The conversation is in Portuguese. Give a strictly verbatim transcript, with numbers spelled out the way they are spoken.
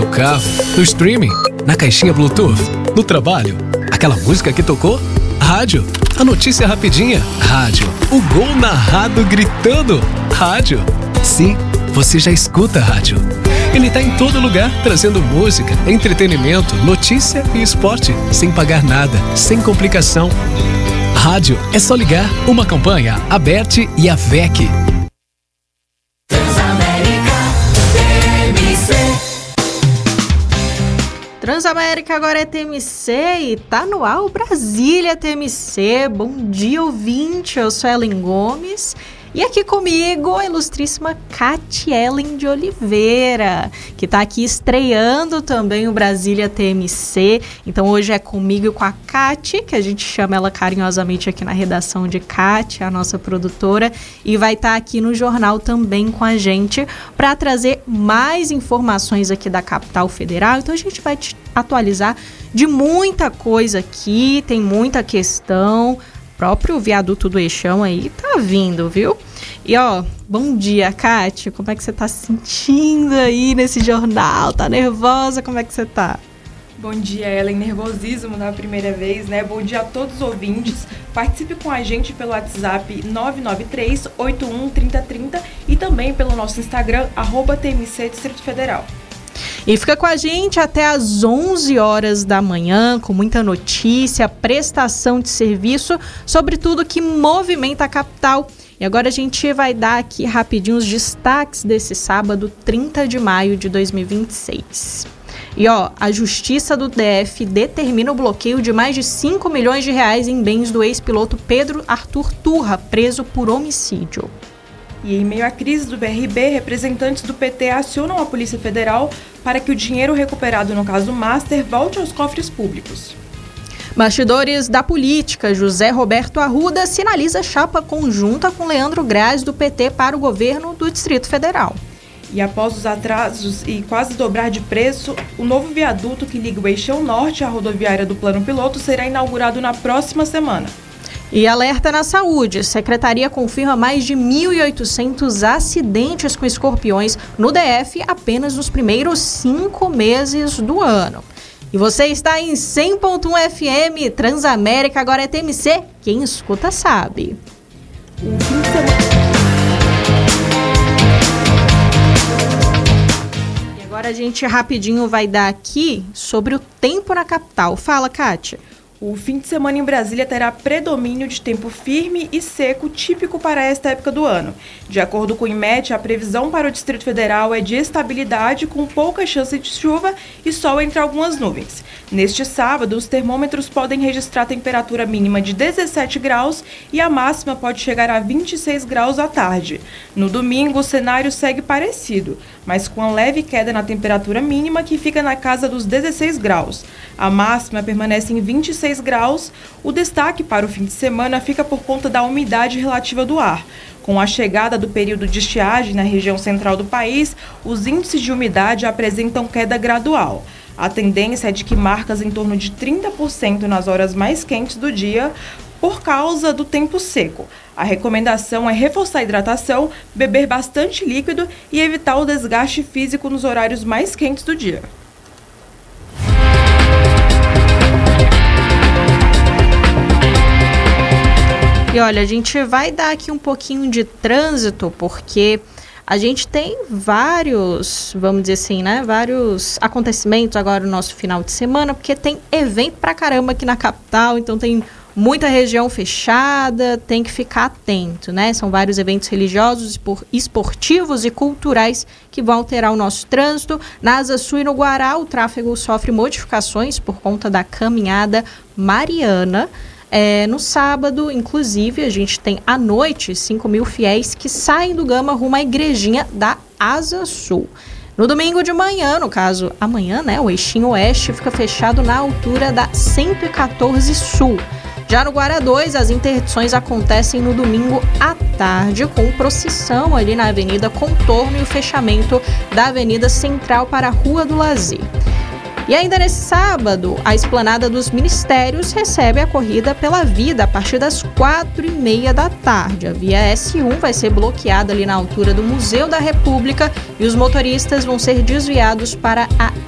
carro, no streaming, na caixinha Bluetooth, no trabalho. Aquela música que tocou? Rádio. A notícia rapidinha? Rádio. O gol narrado gritando? Rádio. Sim, você já escuta rádio. Ele tá em todo lugar, trazendo música, entretenimento, notícia e esporte, sem pagar nada, sem complicação. Rádio é só ligar. Uma campanha, a B E R T e a V E C. Transamérica agora é T M C e tá no ar o Brasília T M C. Bom dia, ouvinte. Eu sou Ellen Gomes e aqui comigo a ilustríssima Cati Ellen de Oliveira, que tá aqui estreando também o Brasília T M C. Então hoje é comigo e com a Cati, que a gente chama ela carinhosamente aqui na redação de Cati, a nossa produtora, e vai estar aqui no jornal também com a gente para trazer mais informações aqui da capital federal. Então a gente vai te atualizar de muita coisa aqui, tem muita questão. O próprio viaduto do Eixão aí tá vindo, viu? E ó, bom dia, Cati. Como é que você tá se sentindo aí nesse jornal? Tá nervosa? Como é que você tá? Bom dia, Ellen. Nervosismo na primeira vez, né? Bom dia a todos os ouvintes. Participe com a gente pelo WhatsApp nove nove três, oito um, três zero três zero e também pelo nosso Instagram, arroba T M C Distrito Federal. E fica com a gente até às onze horas da manhã, com muita notícia, prestação de serviço, sobre tudo que movimenta a capital. E agora a gente vai dar aqui rapidinho os destaques desse sábado, trinta de maio de dois mil e vinte e seis. E ó, a Justiça do D F determina o bloqueio de mais de cinco milhões de reais em bens do ex-piloto Pedro Arthur Turra, preso por homicídio. E em meio à crise do B R B, representantes do P T acionam a Polícia Federal para que o dinheiro recuperado no caso Master volte aos cofres públicos. Bastidores da política, José Roberto Arruda sinaliza chapa conjunta com Leandro Graz do P T para o governo do Distrito Federal. E após os atrasos e quase dobrar de preço, o novo viaduto que liga o Eixão Norte à rodoviária do Plano Piloto será inaugurado na próxima semana. E alerta na saúde, Secretaria confirma mais de mil e oitocentos acidentes com escorpiões no D F apenas nos primeiros cinco meses do ano. E você está em cem ponto um F M, Transamérica, agora é T M C, quem escuta sabe. E agora a gente rapidinho vai dar aqui sobre o tempo na capital. Fala, Kátia. O fim de semana em Brasília terá predomínio de tempo firme e seco típico para esta época do ano. De acordo com o IMET, a previsão para o Distrito Federal é de estabilidade com pouca chance de chuva e sol entre algumas nuvens. Neste sábado, os termômetros podem registrar temperatura mínima de dezessete graus e a máxima pode chegar a vinte e seis graus à tarde. No domingo, o cenário segue parecido, mas com a leve queda na temperatura mínima que fica na casa dos dezesseis graus. A máxima permanece em vinte e seis graus. O destaque para o fim de semana fica por conta da umidade relativa do ar. Com a chegada do período de estiagem na região central do país, os índices de umidade apresentam queda gradual. A tendência é de que marcas em torno de trinta por cento nas horas mais quentes do dia, por causa do tempo seco. A recomendação é reforçar a hidratação, beber bastante líquido e evitar o desgaste físico nos horários mais quentes do dia. E olha, a gente vai dar aqui um pouquinho de trânsito, porque a gente tem vários, vamos dizer assim, né, vários acontecimentos agora no nosso final de semana, porque tem evento pra caramba aqui na capital, então tem muita região fechada, tem que ficar atento, né? São vários eventos religiosos, esportivos e culturais que vão alterar o nosso trânsito. Na Asa Sul e no Guará, o tráfego sofre modificações por conta da caminhada mariana. É, no sábado, inclusive, a gente tem à noite cinco mil fiéis que saem do Gama rumo à igrejinha da Asa Sul. No domingo de manhã, no caso amanhã, né, o eixinho oeste fica fechado na altura da cento e quatorze Sul. Já no Guará dois, as interdições acontecem no domingo à tarde, com procissão ali na Avenida Contorno e o fechamento da Avenida Central para a Rua do Lazer. E ainda nesse sábado, a Esplanada dos Ministérios recebe a Corrida pela Vida a partir das quatro e meia da tarde. A via S um vai ser bloqueada ali na altura do Museu da República e os motoristas vão ser desviados para a